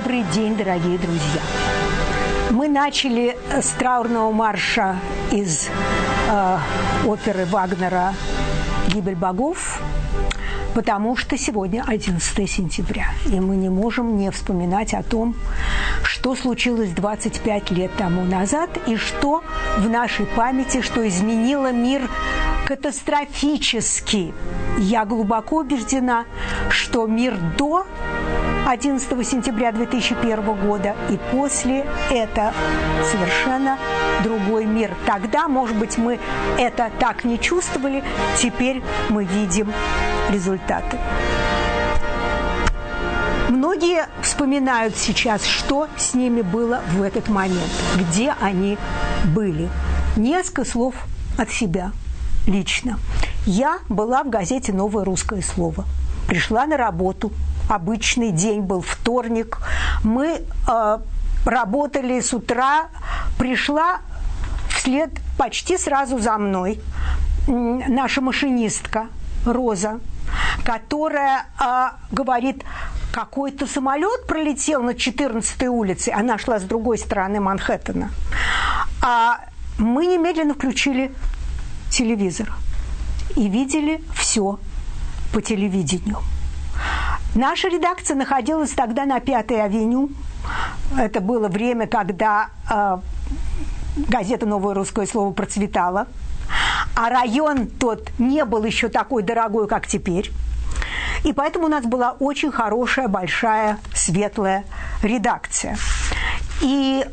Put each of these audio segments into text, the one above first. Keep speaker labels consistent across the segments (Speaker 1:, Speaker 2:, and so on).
Speaker 1: Добрый день, дорогие друзья! Мы начали с траурного марша из оперы Вагнера «Гибель богов», потому что сегодня 11 сентября, и мы не можем не вспоминать о том, что случилось 25 лет тому назад, и что в нашей памяти, что изменило мир катастрофически. Я глубоко убеждена, что мир до 11 сентября 2001 года и после – это совершенно другой мир. Тогда, может быть, мы это так не чувствовали, теперь мы видим результаты. Многие вспоминают сейчас, что с ними было в этот момент, где они были. Несколько слов от себя лично. Я была в газете «Новое русское слово». Пришла на работу. Обычный день был вторник. Мы работали с утра. Пришла вслед почти сразу за мной наша машинистка Роза, которая говорит, какой-то самолет пролетел над 14-й улицей. Она шла с другой стороны Манхэттена. Мы немедленно включили телевизор и видели все по телевидению. Наша редакция находилась тогда на 5-й авеню. Это было время, когда газета «Новое русское слово» процветала. А район тот не был еще такой дорогой, как теперь. И поэтому у нас была очень хорошая, большая, светлая редакция. И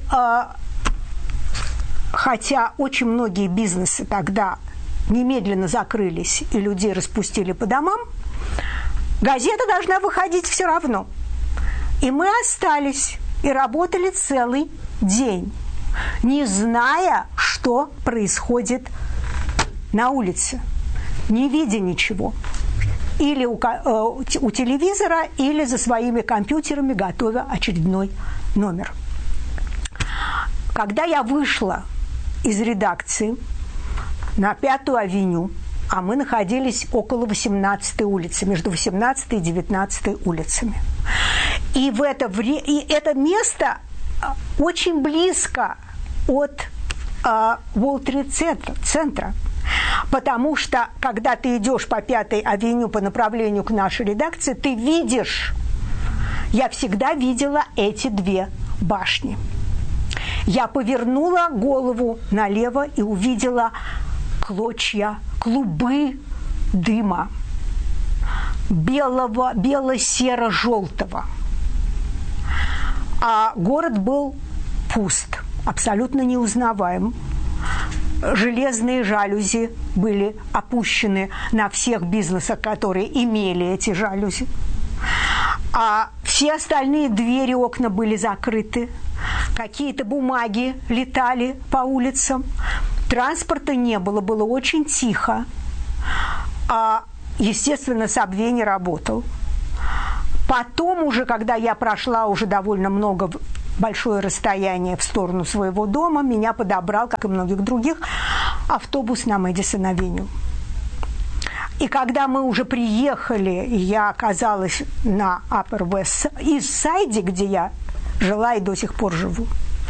Speaker 1: хотя очень многие бизнесы тогда немедленно закрылись и людей распустили по домам, газета должна выходить все равно. И мы остались и работали целый день, не зная, что происходит на улице, не видя ничего. Или у телевизора, или за своими компьютерами, готовя очередной номер. Когда я вышла из редакции на 5-ю авеню, а мы находились около 18-й улицы, между 18-й и 19-й улицами. И это место очень близко от Уолл-стрит-центра, потому что, когда ты идешь по 5-й авеню по направлению к нашей редакции, ты видишь, я всегда видела эти две башни. Я повернула голову налево и увидела клубы дыма, бело-серо-желтого. А город был пуст, абсолютно неузнаваем. Железные жалюзи были опущены на всех бизнесах, которые имели эти жалюзи. А все остальные двери, окна были закрыты. Какие-то бумаги летали по улицам. Транспорта не было, было очень тихо. Естественно, Сабвей не работал. Потом уже, когда я прошла уже довольно большое расстояние в сторону своего дома, меня подобрал, как и многих других, автобус на Мэдисон-авеню. И когда мы уже приехали, я оказалась на Upper West Side, где я жила и до сих пор живу,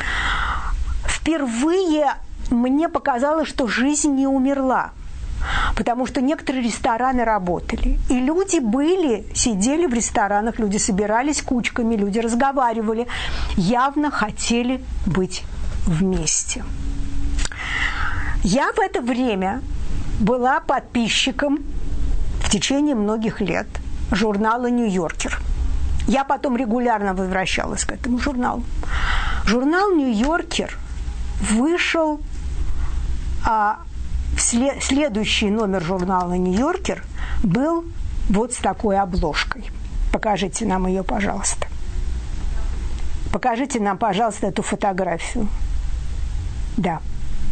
Speaker 1: впервые мне показалось, что жизнь не умерла, потому что некоторые рестораны работали. И люди сидели в ресторанах, люди собирались кучками, люди разговаривали, явно хотели быть вместе. Я в это время была подписчиком в течение многих лет журнала «Нью-Йоркер». Я потом регулярно возвращалась к этому журналу. Журнал «Нью-Йоркер» вышел... Следующий номер журнала «Нью-Йоркер» был вот с такой обложкой. Покажите нам ее, пожалуйста. Покажите нам, пожалуйста, эту фотографию. Да.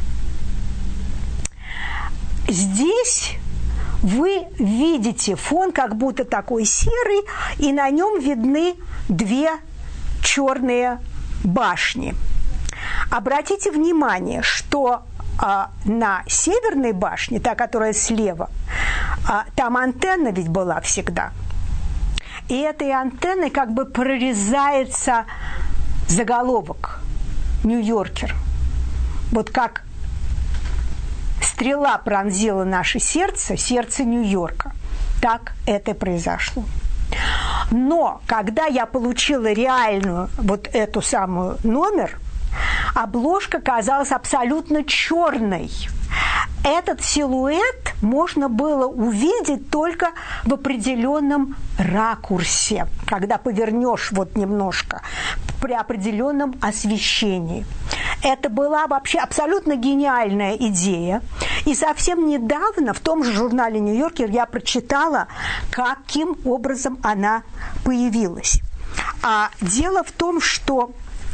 Speaker 1: Здесь вы видите фон как будто такой серый, и на нем видны две черные башни. Обратите внимание, что на северной башне, та, которая слева, там антенна ведь была всегда. И этой антенной как бы прорезается заголовок «Нью-Йоркер». Вот как стрела пронзила наше сердце, сердце Нью-Йорка. Так это произошло. Но когда я получила реальную вот эту самую номер, обложка казалась абсолютно черной. Этот силуэт можно было увидеть только в определенном ракурсе, когда повернешь вот немножко, при определенном освещении. Это была вообще абсолютно гениальная идея. И совсем недавно в том же журнале «Нью-Йоркер» я прочитала, каким образом она появилась. Дело в том, что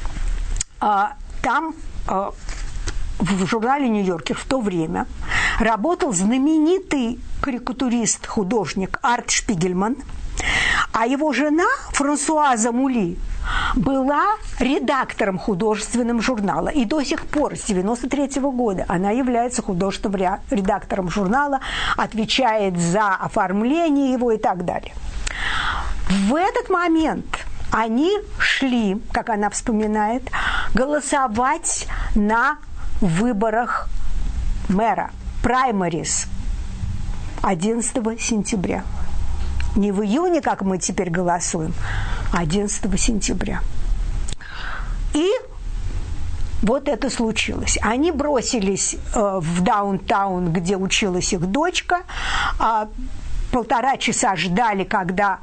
Speaker 1: там в журнале «Нью-Йоркер» в то время работал знаменитый карикатурист, художник Арт Шпигельман, а его жена Франсуаза Мули была редактором художественного журнала. И до сих пор, с 1993 года, она является художественным редактором журнала, отвечает за оформление его и так далее. В этот момент они шли, как она вспоминает, голосовать на выборах мэра, праймарис, 11 сентября. Не в июне, как мы теперь голосуем, а 11 сентября. И вот это случилось. Они бросились в даунтаун, где училась их дочка, 1,5 часа ждали, когда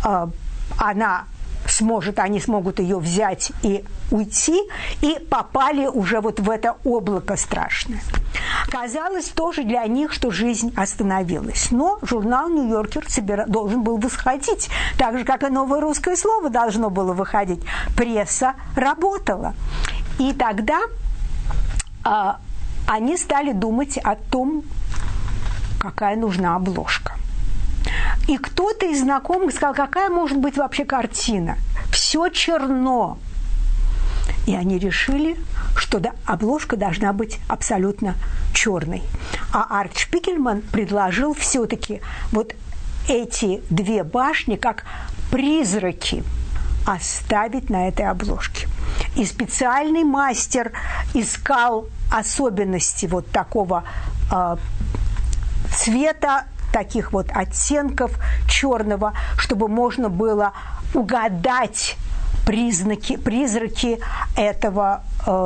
Speaker 1: они смогут ее взять и уйти, и попали уже вот в это облако страшное. Казалось тоже для них, что жизнь остановилась. Но журнал «Нью-Йоркер» должен был восходить, так же, как и «Новое русское слово» должно было выходить. Пресса работала. И тогда они стали думать о том, какая нужна обложка. И кто-то из знакомых сказал, какая может быть вообще картина? Все черно. И они решили, что обложка должна быть абсолютно черной. А Арт Шпигельман предложил все-таки вот эти 2 башни как призраки оставить на этой обложке. И специальный мастер искал особенности вот такого цвета, таких вот оттенков черного, чтобы можно было угадать призраки этого,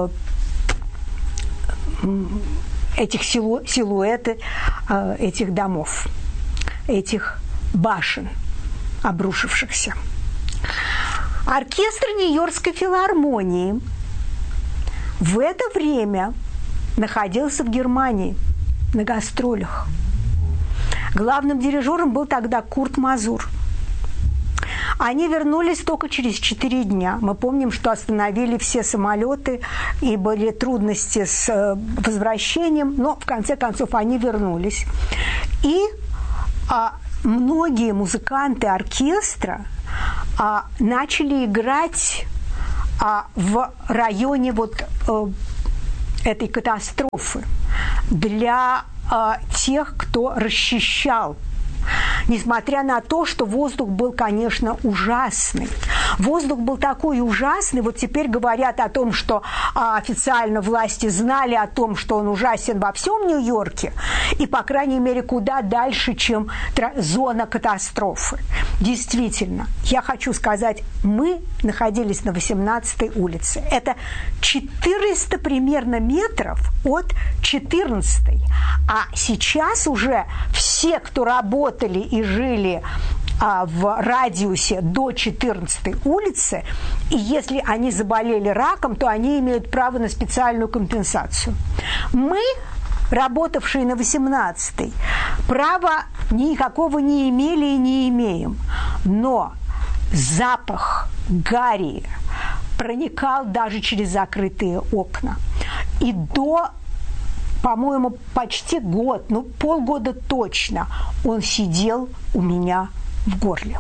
Speaker 1: этих силуэты этих домов, этих башен, обрушившихся. Оркестр Нью-Йоркской филармонии в это время находился в Германии на гастролях. Главным дирижером был тогда Курт Мазур. Они вернулись только через 4 дня. Мы помним, что остановили все самолеты, и были трудности с возвращением, но в конце концов они вернулись. И многие музыканты оркестра начали играть в районе вот этой катастрофы для тех, кто расчищал. Несмотря на то, что воздух был, конечно, ужасный. Воздух был такой ужасный, вот теперь говорят о том, что официально власти знали о том, что он ужасен во всем Нью-Йорке, и, по крайней мере, куда дальше, чем зона катастрофы. Действительно, я хочу сказать, мы находились на 18-й улице. Это 400 примерно метров от 14-й. А сейчас уже все, кто работали и жили в радиусе до 14-й улицы, и если они заболели раком, то они имеют право на специальную компенсацию. Мы, работавшие на 18-й, права никакого не имели и не имеем. Но запах гари проникал даже через закрытые окна. И до, по-моему, почти год, полгода точно, он сидел у меня в горле.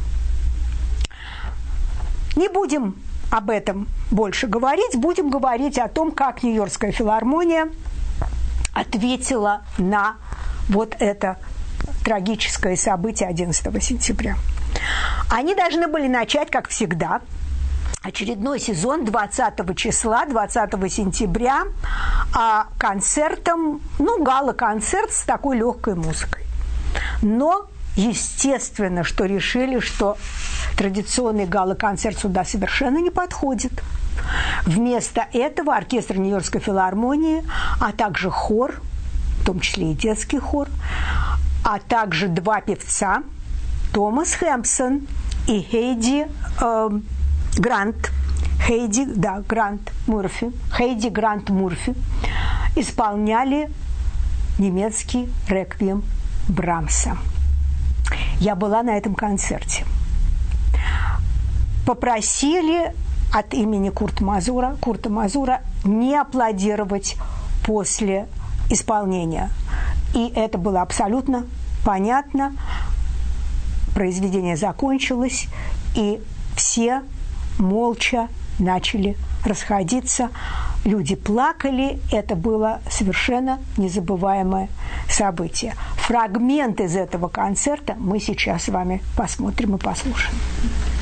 Speaker 1: Не будем об этом больше говорить, будем говорить о том, как Нью-Йоркская филармония ответила на вот это трагическое событие 11 сентября. Они должны были начать, как всегда, очередной сезон 20 числа, 20 сентября, концертом, гала-концерт с такой легкой музыкой. Но, естественно, что решили, что традиционный гала-концерт сюда совершенно не подходит. Вместо этого оркестр Нью-Йоркской филармонии, а также хор, в том числе и детский хор, а также два певца, Томас Хэмпсон и Хейди Грант Мурфи, исполняли немецкий реквием Брамса. Я была на этом концерте. Попросили от имени Курта Мазура не аплодировать после исполнения. И это было абсолютно понятно. Произведение закончилось, и все молча начали расходиться. Люди плакали. Это было совершенно незабываемое событие. Фрагмент из этого концерта мы сейчас с вами посмотрим и послушаем.